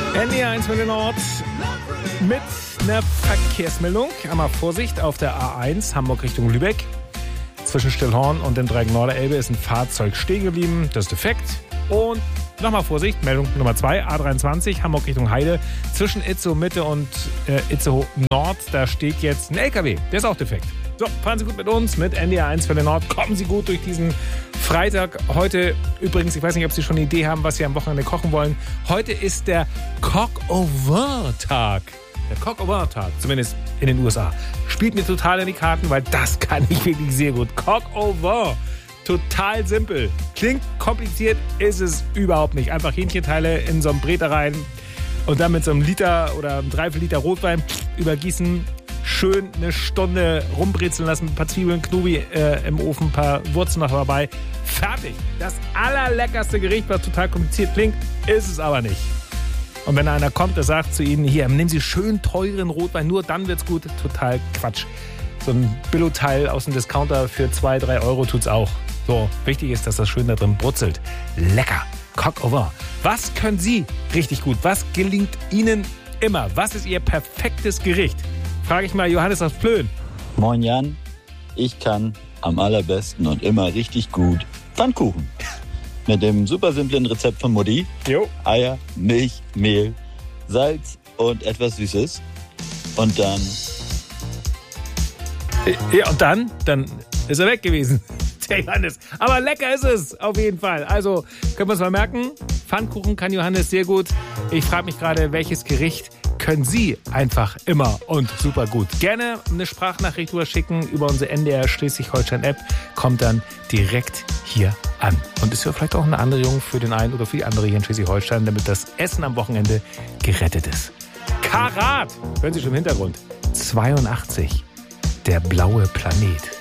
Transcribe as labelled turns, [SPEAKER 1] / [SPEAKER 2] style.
[SPEAKER 1] NDR 1 mit den Nord mit einer Verkehrsmeldung. Einmal Vorsicht auf der A1 Hamburg Richtung Lübeck. Zwischen Stillhorn und dem Dreieck Norderelbe ist ein Fahrzeug stehen geblieben. Das ist defekt. Und nochmal Vorsicht, Meldung Nummer 2, A23 Hamburg Richtung Heide. Zwischen Itzehoe Mitte und Itzehoe Nord, da steht jetzt ein LKW. Der ist auch defekt. So, fahren Sie gut mit uns, mit NDR 1 für den Nord. Kommen Sie gut durch diesen Freitag. Heute übrigens, ich weiß nicht, ob Sie schon eine Idee haben, was Sie am Wochenende kochen wollen. Heute ist der Coq-au-vin-Tag. Der Coq-au-vin-Tag, zumindest in den USA. Spielt mir total in die Karten, weil das kann ich wirklich sehr gut. Coq-au-vin. Total simpel. Klingt kompliziert, ist es überhaupt nicht. Einfach Hähnchenteile in so einen Breter rein und dann mit so einem Liter oder einem Dreiviertel-Liter Rotwein übergießen. Schön eine Stunde rumbrezeln lassen, ein paar Zwiebeln, Knobi im Ofen, ein paar Wurzeln noch dabei. Fertig. Das allerleckerste Gericht, was total kompliziert klingt, ist es aber nicht. Und wenn einer kommt, der sagt zu Ihnen, hier, nehmen Sie schön teuren Rotwein, nur dann wird's gut. Total Quatsch. So ein Billo-Teil aus dem Discounter für 2-3 Euro tut's auch. So, wichtig ist, dass das schön da drin brutzelt. Lecker. Coq-au-vin. Was können Sie richtig gut? Was gelingt Ihnen immer? Was ist Ihr perfektes Gericht? Frage ich mal Johannes aus Plön.
[SPEAKER 2] Moin Jan, ich kann am allerbesten und immer richtig gut Pfannkuchen. Mit dem super simplen Rezept von Mutti.
[SPEAKER 1] Jo.
[SPEAKER 2] Eier, Milch, Mehl, Salz und etwas Süßes. Und dann...
[SPEAKER 1] Ja, und dann ist er weg gewesen. Der Johannes. Aber lecker ist es auf jeden Fall. Also können wir uns mal merken, Pfannkuchen kann Johannes sehr gut. Ich frage mich gerade, welches Gericht können Sie einfach immer und super gut. Gerne eine Sprachnachricht schicken über unsere NDR Schleswig-Holstein-App. Kommt dann direkt hier an. Und ist ja vielleicht auch eine Anregung für den einen oder für die andere hier in Schleswig-Holstein, damit das Essen am Wochenende gerettet ist. Karat, hören Sie schon im Hintergrund. 82, der blaue Planet.